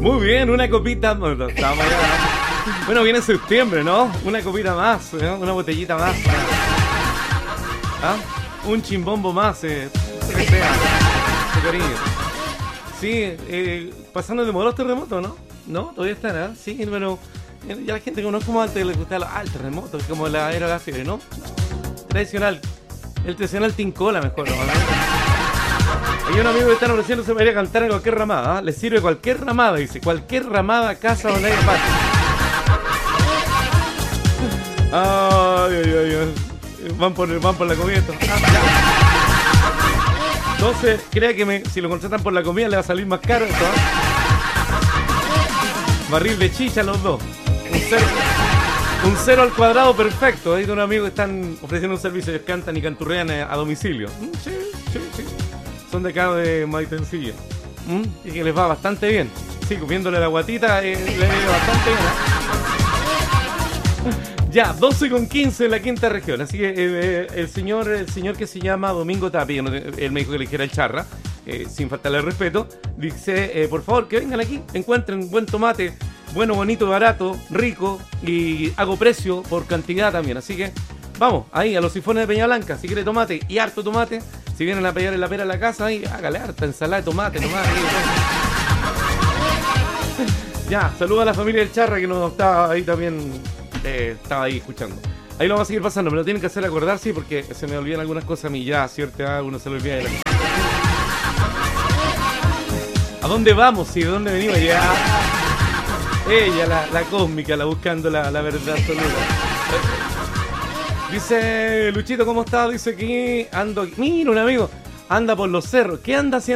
Muy bien, una copita. Bueno, viene septiembre, ¿no? Una copita más, ¿no? Una botellita más. ¿Ah? Un chimbombo más, lo que sea. Qué cariño. Sí, pasando de moda los terremotos, ¿no? ¿No? Todavía están, ¿eh? Sí, pero ya la gente que conozco como antes le gustaba el terremoto, como la era de la fiebre, ¿no? Tradicional. El tradicional tincola mejor, ¿no? Hay un amigo que está ofreciéndose para ir a cantar en cualquier ramada, ¿eh? Le sirve cualquier ramada, dice. Cualquier ramada, casa donde haya patio. Ay. Van por la comida. Entonces, crea que si lo contratan por la comida le va a salir más caro esto, ¿eh? Barril de chicha los dos. Un cero al cuadrado perfecto. Hay de un amigo que están ofreciendo un servicio. Ellos cantan y canturrean a domicilio. Sí. Son de acá de Maitencilla. Y que les va bastante bien. Sí, comiéndole la guatita le va bastante bien, ¿eh? Ya, 12:15 en la quinta región. Así que el señor que se llama Domingo Tapia, él me dijo que le dijera el charra, sin faltarle el respeto, dice, por favor, que vengan aquí, encuentren buen tomate, bueno, bonito, barato, rico, y hago precio por cantidad también. Así que vamos, ahí a los sifones de Peña Blanca, si quiere tomate y harto tomate, si vienen a pegar en la pera a la casa, ahí hágale harta ensalada de tomate. Ya, saluda a la familia del Charra que nos estaba ahí también, estaba ahí escuchando. Ahí lo vamos a seguir pasando, me lo tienen que hacer acordar, sí, porque se me olvidan algunas cosas a mí ya, ¿cierto? Uno se lo olvida de la... ¿A dónde vamos? ¿Sí? ¿De dónde venimos? Ya. Ella, la cósmica, la buscando la verdad absoluta. Dice Luchito, ¿cómo estás? Dice que ando aquí. Mira, un amigo, anda por los cerros. ¿Qué anda haciendo?